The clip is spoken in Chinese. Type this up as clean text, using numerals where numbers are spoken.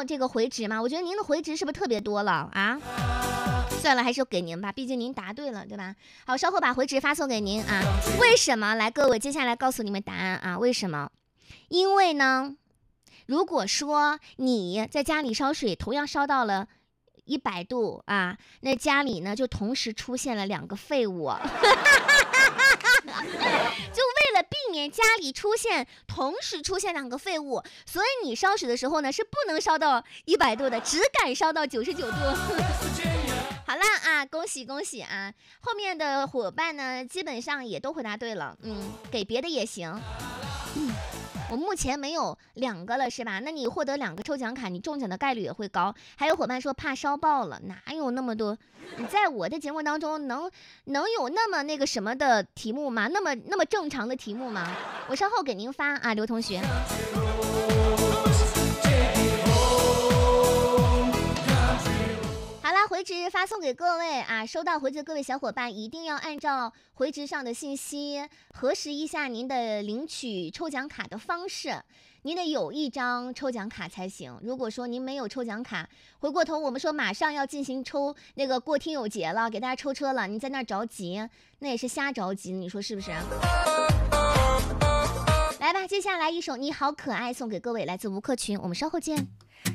要这个回执吗？我觉得您的回执是不是特别多了啊？算了，还是给您吧，毕竟您答对了，对吧？好，稍后把回执发送给您啊。为什么？来，各位，接下来告诉你们答案啊。为什么？因为呢，如果说你在家里烧水，同样烧到了100度啊，那家里呢就同时出现了2个废物。就为了避免家里同时出现2个废物，所以你烧水的时候呢是不能烧到100度的，只敢烧到99度。好啦啊，恭喜恭喜啊！后面的伙伴呢基本上也都回答对了，给别的也行。我目前没有2个了是吧？那你获得2个抽奖卡，你中奖的概率也会高。还有伙伴说怕烧爆了，哪有那么多？你在我的节目当中能有那么那个什么的题目吗？那么正常的题目吗？我稍后给您发啊，刘同学。好啦，回执发送给各位啊！收到回执各位小伙伴一定要按照回执上的信息核实一下您的领取抽奖卡的方式，您得有1张抽奖卡才行。如果说您没有抽奖卡，回过头我们说马上要进行抽那个过听友节了，给大家抽车了，你在那着急，那也是瞎着急，你说是不是？来吧，接下来一首《你好可爱》送给各位，来自吴克群，我们稍后见。